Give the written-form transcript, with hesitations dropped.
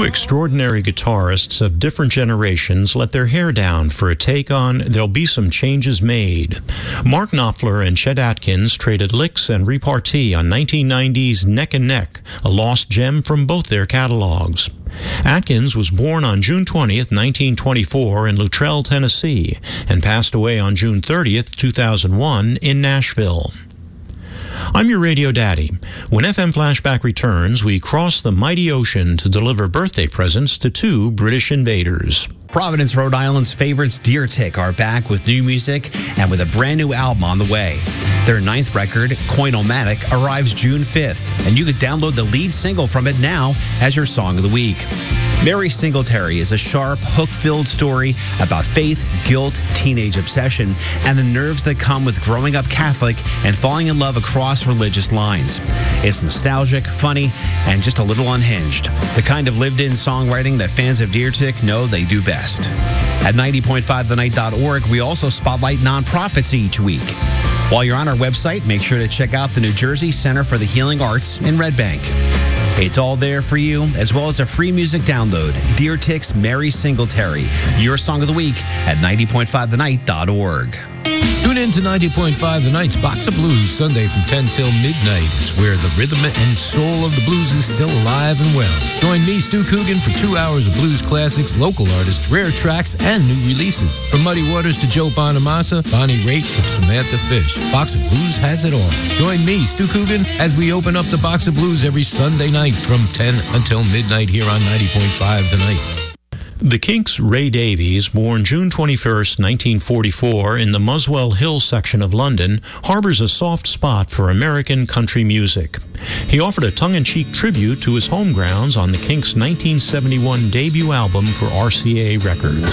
Two extraordinary guitarists of different generations let their hair down for a take on There'll Be Some Changes Made. Mark Knopfler and Chet Atkins traded licks and repartee on 1990's Neck and Neck, a lost gem from both their catalogs. Atkins was born on June 20th, 1924 in Luttrell, Tennessee, and passed away on June 30th, 2001 in Nashville. I'm your radio daddy. When FM Flashback returns, we cross the mighty ocean to deliver birthday presents to two British invaders. Providence, Rhode Island's favorites, Deer Tick, are back with new music and with a brand new album on the way. Their 9th record, Coin-O-Matic, arrives June 5th, and you can download the lead single from it now as your song of the week. Mary Singletary is a sharp, hook-filled story about faith, guilt, teenage obsession, and the nerves that come with growing up Catholic and falling in love across religious lines. It's nostalgic, funny, and just a little unhinged. The kind of lived-in songwriting that fans of Deer Tick know they do best. At 90.5thenight.org, we also spotlight nonprofits each week. While you're on our website, make sure to check out the New Jersey Center for the Healing Arts in Red Bank. It's all there for you, as well as a free music download. Deer Tick's Mary Singletary, your song of the week at 90.5thenight.org. Tune in to 90.5 The Night's Box of Blues, Sunday from 10 till midnight. It's where the rhythm and soul of the blues is still alive and well. Join me, Stu Coogan, for 2 hours of blues classics, local artists, rare tracks, and new releases. From Muddy Waters to Joe Bonamassa, Bonnie Raitt to Samantha Fish, Box of Blues has it all. Join me, Stu Coogan, as we open up the Box of Blues every Sunday night from 10 until midnight here on 90.5 The Night. The Kinks' Ray Davies, born June 21st, 1944, in the Muswell Hill section of London, harbors a soft spot for American country music. He offered a tongue-in-cheek tribute to his home grounds on the Kinks' 1971 debut album for RCA Records.